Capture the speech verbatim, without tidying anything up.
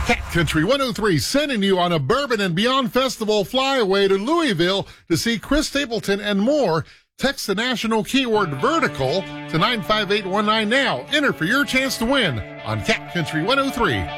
Cat Country one oh three sending you on a Bourbon and Beyond Festival flyaway to Louisville to see Chris Stapleton and more. Text the national keyword vertical to nine five eight one nine now. Enter for your chance to win on Cat Country one oh three.